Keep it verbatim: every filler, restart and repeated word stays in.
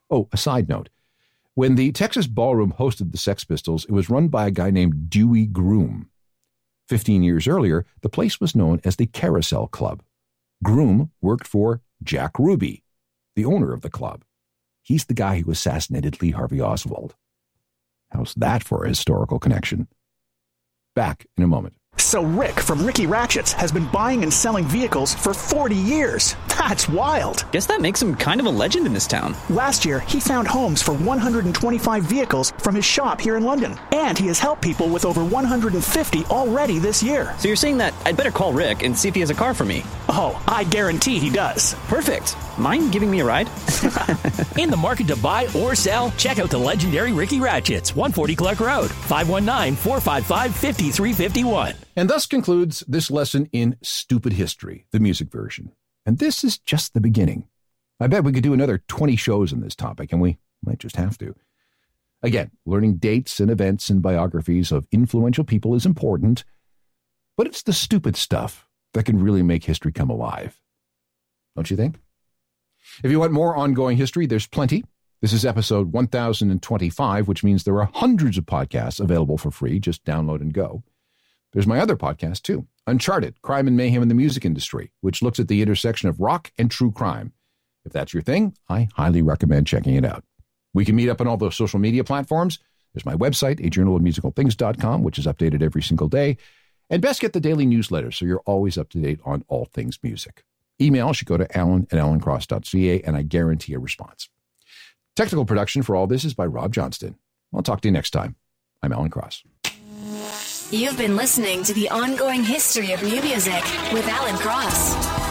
Oh, a side note. When the Texas Ballroom hosted the Sex Pistols, it was run by a guy named Dewey Groom. Fifteen years earlier, the place was known as the Carousel Club. Groom worked for Jack Ruby, the owner of the club. He's the guy who assassinated Lee Harvey Oswald. How's that for a historical connection? Back in a moment. So Rick from Ricky Ratchets has been buying and selling vehicles for forty years. That's wild. Guess that makes him kind of a legend in this town. Last year, he found homes for one hundred twenty-five vehicles from his shop here in London. And he has helped people with over one hundred fifty already this year. So you're saying that I'd better call Rick and see if he has a car for me? Oh, I guarantee he does. Perfect. Mind giving me a ride? In the market to buy or sell? Check out the legendary Ricky Ratchets, one forty Clark Road, five one nine, four five five, five three five one. And thus concludes this lesson in Stupid History, the music version. And this is just the beginning. I bet we could do another twenty shows on this topic, and we might just have to. Again, learning dates and events and biographies of influential people is important, but it's the stupid stuff that can really make history come alive. Don't you think? If you want more ongoing history, there's plenty. This is episode one thousand twenty-five, which means there are hundreds of podcasts available for free. Just download and go. There's my other podcast, too, Uncharted, Crime and Mayhem in the Music Industry, which looks at the intersection of rock and true crime. If that's your thing, I highly recommend checking it out. We can meet up on all those social media platforms. There's my website, a journal of musical things dot com, which is updated every single day. And best get the daily newsletter so you're always up to date on all things music. Email should go to alan at alan cross dot c a, and I guarantee a response. Technical production for all this is by Rob Johnston. I'll talk to you next time. I'm Alan Cross. You've been listening to The Ongoing History of New Music with Alan Cross.